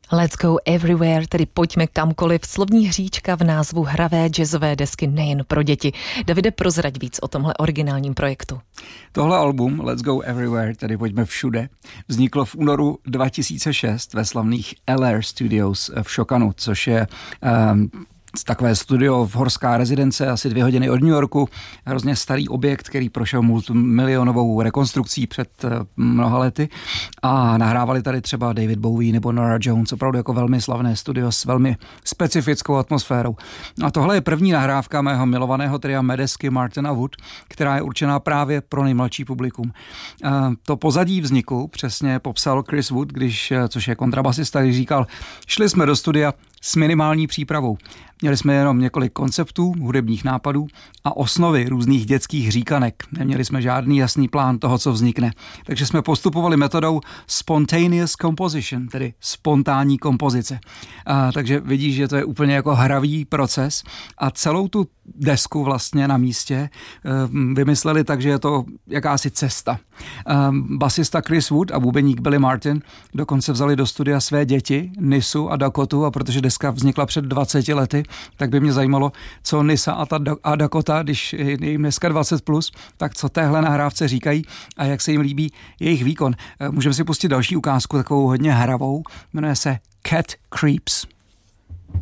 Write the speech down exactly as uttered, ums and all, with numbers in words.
Let's go everywhere, tedy pojďme kamkoliv, slovní hříčka v názvu hravé jazzové desky nejen pro děti. Davide, prozrať víc o tomhle originálním projektu. Tohle album Let's go everywhere, tedy pojďme všude, vzniklo v únoru dva tisíce šest ve slavných L R Studios v Šokanu, což je um, takové studio v horská rezidence, asi dvě hodiny od New Yorku, hrozně starý objekt, který prošel multimilionovou rekonstrukcí před mnoha lety a nahrávali tady třeba David Bowie nebo Norah Jones, opravdu jako velmi slavné studio s velmi specifickou atmosférou. A tohle je první nahrávka mého milovaného tria Medesky, Martin a Wood, která je určená právě pro nejmladší publikum. To pozadí vzniku přesně popsal Chris Wood, když, což je kontrabasista, když říkal, šli jsme do studia s minimální přípravou. Měli jsme jenom několik konceptů, hudebních nápadů a osnovy různých dětských říkanek. Neměli jsme žádný jasný plán toho, co vznikne. Takže jsme postupovali metodou spontaneous composition, tedy spontánní kompozice. A, takže vidíš, že to je úplně jako hravý proces a celou tu desku vlastně na místě e, vymysleli tak, že je to jakási cesta. E, basista Chris Wood a bubeník Billy Martin dokonce vzali do studia své děti, Nisu a Dakotu, a protože deska vznikla před dvaceti lety, tak by mě zajímalo, co Nisa a, ta a Dakota, když je jim dneska dvacet plus, tak co téhle nahrávce říkají a jak se jim líbí jejich výkon. E, můžeme si pustit další ukázku, takovou hodně hravou, jmenuje se Cat Creeps.